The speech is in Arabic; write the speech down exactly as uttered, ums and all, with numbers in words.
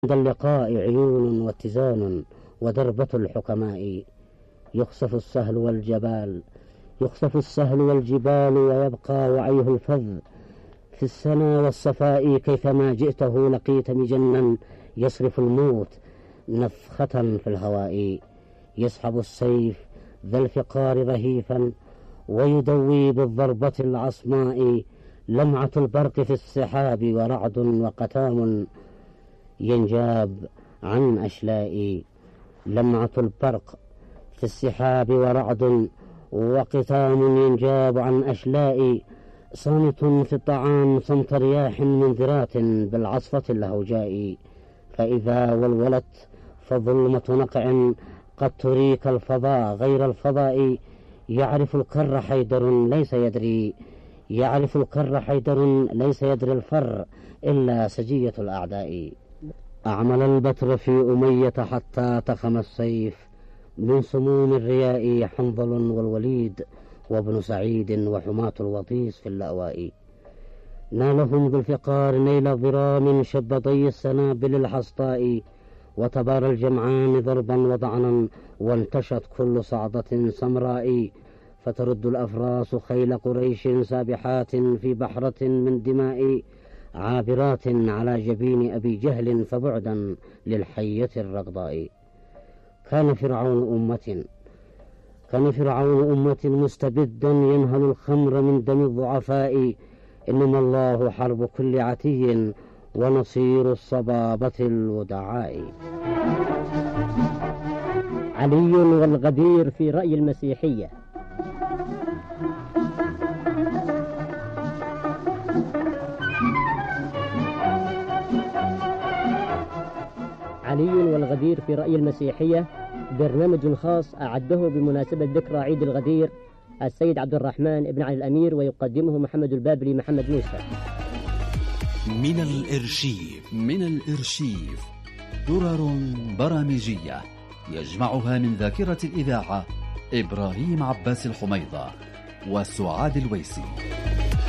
عند اللقاء عيون واتزان ودربة الحكماء. يخسف السهل والجبال يخسف السهل والجبال ويبقى وعيه الفذ في السنا والصفاء. كيفما جئته لقيت مجنا يصرف الموت نفخة في الهواء. يسحب السيف ذا الفقار رهيفا ويدوي بالضربة العصماء. لمعة البرق في السحاب ورعد وقتام ينجاب عن أشلاء. لمعة البرق في السحاب ورعد وقتام ينجاب عن أشلاء. صامت في الطعام صمت رياح منذرات بالعصفة اللهوجاء. فإذا ولولت فظلمة نقع قد تريك الفضاء غير الفضاء. يعرف الكر حيدر ليس يدري يعرف الكر حيدر ليس يدري الفر إلا سجية الأعداء. أعمل البتر في أمية حتى تخم السيف من سموم الرياء. حنظل والوليد وابن سعيد وحماة الوطيس في اللأواء. نالهم بالفقار نيل ضرام شب ضي السنابل الحصطاء. وتبارى الجمعان ضربا وضعنا وانتشت كل صعدة سمراء. فترد الأفراس خيل قريش سابحات في بحرة من دماء. عابرات على جبين أبي جهل فبعدا للحية الرغضاء. كان فرعون أمة كان فرعون أمة مستبدا ينهل الخمر من دم الضعفاء. إنما الله حرب كل عتي ونصير الصبابة الودعاء. علي والغدير في رأي المسيحية. علي والغدير في رأي المسيحية برنامج خاص أعده بمناسبة ذكرى عيد الغدير السيد عبد الرحمن بن علي الأمير، ويقدمه محمد البابلي محمد موسى. من الإرشيف من الإرشيف درر برامجية يجمعها من ذاكرة الإذاعة إبراهيم عباس الحميضة وسعاد الويسي.